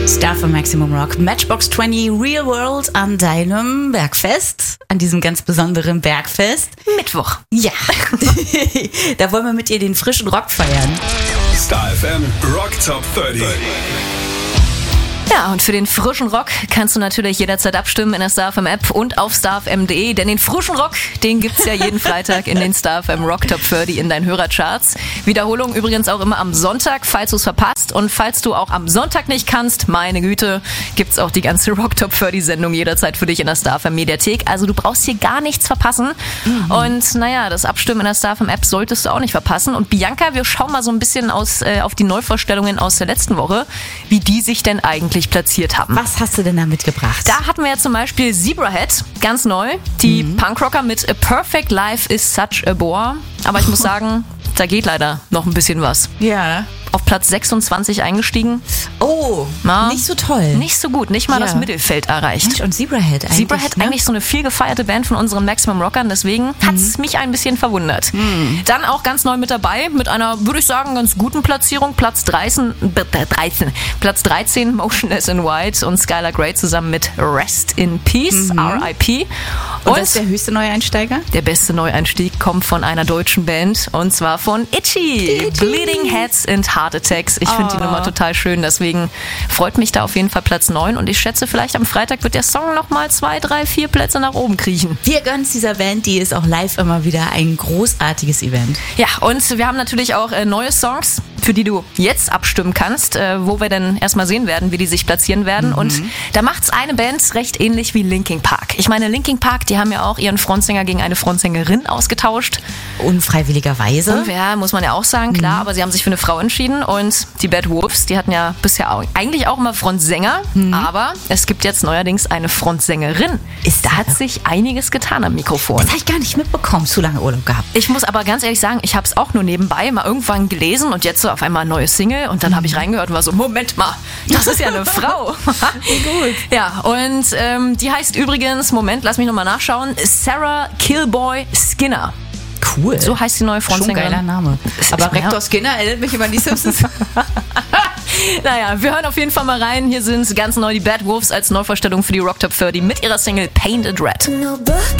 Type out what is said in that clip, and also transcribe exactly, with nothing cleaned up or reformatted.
Star für Maximum Rock, Matchbox zwanzig Real World an deinem Bergfest, an diesem ganz besonderen Bergfest. Mittwoch. Ja, da wollen wir mit dir den frischen Rock feiern. Star F M Rock Top dreißig. Ja, und für den frischen Rock kannst du natürlich jederzeit abstimmen in der Star F M App und auf star f m punkt d e, denn den frischen Rock, den gibt's ja jeden Freitag in den Star F M Rock Top dreißig in deinen Hörercharts. Wiederholung übrigens auch immer am Sonntag, falls du es verpasst. Und falls du auch am Sonntag nicht kannst, meine Güte, gibt's auch die ganze Rock Top dreißig Sendung jederzeit für dich in der Star F M Mediathek. Also du brauchst hier gar nichts verpassen. Mhm. Und naja, das Abstimmen in der Star F M App solltest du auch nicht verpassen. Und Bianca, wir schauen mal so ein bisschen aus, äh, auf die Neuvorstellungen aus der letzten Woche, wie die sich denn eigentlich platziert haben. Was hast du denn da mitgebracht? Da hatten wir ja zum Beispiel Zebrahead, ganz neu. Die mhm. Punkrocker mit A Perfect Life is Such a Bore. Aber ich muss sagen, da geht leider noch ein bisschen was. Ja. Auf Platz sechsundzwanzig eingestiegen. Oh, Na, nicht so toll. Nicht so gut, nicht mal ja. das Mittelfeld erreicht. Mensch, und Zebrahead eigentlich. Zebrahead ne? eigentlich so eine viel gefeierte Band von unseren Maximum Rockern, deswegen mhm. hat es mich ein bisschen verwundert. Mhm. Dann auch ganz neu mit dabei, mit einer, würde ich sagen, ganz guten Platzierung. Platz dreizehn, dreizehn, Platz dreizehn, Motionless in White und Skylar Grey zusammen mit Rest in Peace, mhm. R I P. Und, und das ist der höchste Neueinsteiger? Der beste Neueinstieg kommt von einer deutschen Band und zwar von Itchy. Itchy. Bleeding Heads and Heart Attacks. Ich finde oh. die Nummer total schön, deswegen freut mich da auf jeden Fall Platz neun und ich schätze, vielleicht am Freitag wird der Song nochmal zwei, drei, vier Plätze nach oben kriechen. Wir gönnen es dieser Band, die ist auch live immer wieder ein großartiges Event. Ja, und wir haben natürlich auch äh, neue Songs, für die du jetzt abstimmen kannst, äh, wo wir dann erstmal sehen werden, wie die sich platzieren werden. Mhm. Und da macht's eine Band recht ähnlich wie Linkin Park. Ich meine, Linkin Park, die haben ja auch ihren Frontsänger gegen eine Frontsängerin ausgetauscht. Unfreiwilligerweise. Und ja, muss man ja auch sagen, klar, mhm. aber sie haben sich für eine Frau entschieden und die Bad Wolves, die hatten ja bisher auch, eigentlich auch immer Frontsänger, mhm. aber es gibt jetzt neuerdings eine Frontsängerin. Ist da hat sich einiges getan am Mikrofon. Das habe ich gar nicht mitbekommen, zu lange Urlaub gehabt. Ich muss aber ganz ehrlich sagen, ich habe es auch nur nebenbei mal irgendwann gelesen und jetzt so auf einmal eine neue Single und dann mhm. habe ich reingehört und war so, Moment mal, das ist ja eine Frau. Gut. Ja, und ähm, die heißt übrigens, Moment, lass mich nochmal nachschauen, Sarah Killboy Skinner. Cool. So heißt die neue Frontsängerin. Schon geiler Name. Aber Rektor Skinner erinnert mich immer an die Simpsons. Naja, wir hören auf jeden Fall mal rein. Hier sind ganz neu die Bad Wolves als Neuvorstellung für die Rock Top dreißig mit ihrer Single Painted Red.